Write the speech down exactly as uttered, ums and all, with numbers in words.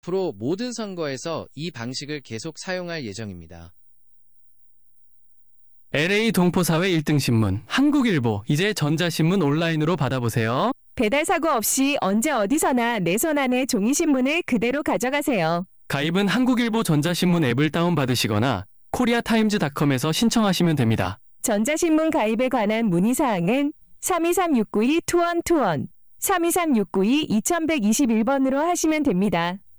앞으로 모든 선거에서 이 방식을 계속 사용할 예정입니다. 엘에이 동포사회 일 등 신문 한국일보, 이제 전자신문 온라인으로 받아보세요. 배달 사고 없이 언제 어디서나 내 손 안에 종이신문을 그대로 가져가세요. 가입은 한국일보 전자신문 앱을 다운받으시거나 코리아타임즈닷컴에서 신청하시면 됩니다. 전자신문 가입에 관한 문의사항은 삼이삼 육구이 이일이일, 삼이삼 육구이 이일백이십일 번으로 하시면 됩니다.